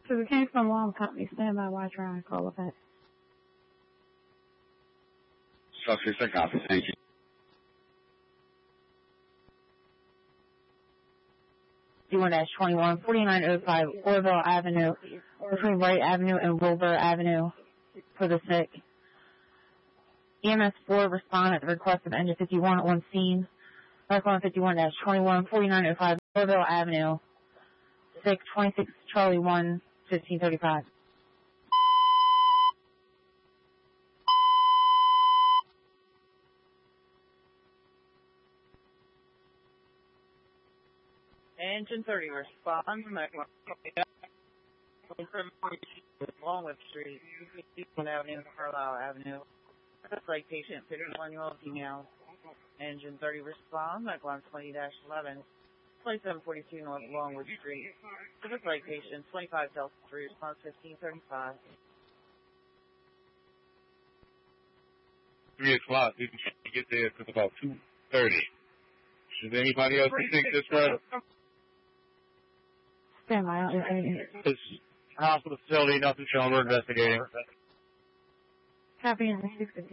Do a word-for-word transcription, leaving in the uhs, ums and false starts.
So we came from Long Company. Stand by while I try and call it back. Structure, check office. Thank you. fifty-one dash twenty-one, forty-nine oh five Orville Avenue, between Wright Avenue and Wilbur Avenue for the sick. E M S four respond at the request of Engine fifty-one on scene. Record fifty-one dash twenty-one, forty-nine oh five Orville Avenue, sick, twenty-six Charlie one, fifteen thirty-five. Engine thirty respond. Longwood Street, fifty-one Avenue, Carlisle Avenue. That's like patient fifty-one year old female. Engine thirty respond. Mequon twenty dash eleven. twenty-seven forty-two North Longwood Street. Pacific Lake patient twenty-five Delta three response fifteen thirty-five. Three o'clock. We can get there at about two thirty. Should anybody else think this right? Stand by. This hospital facility, nothing showing. We're investigating. Copy in six fifty.